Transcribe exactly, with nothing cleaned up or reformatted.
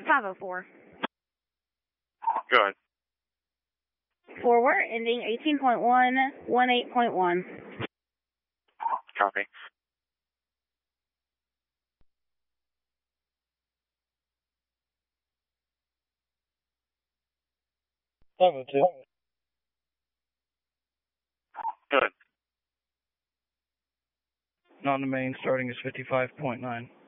five oh four. Go ahead. Forward, ending eighteen point one, eighteen point one. Copy. five oh two. Good. On the main, starting is fifty-five point nine.